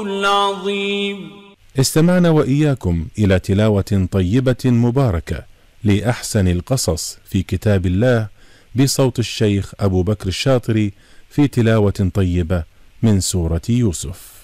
العظيم. استمعنا وإياكم إلى تلاوة طيبة مباركة لأحسن القصص في كتاب الله بصوت الشيخ أبو بكر الشاطري في تلاوة طيبة من سورة يوسف.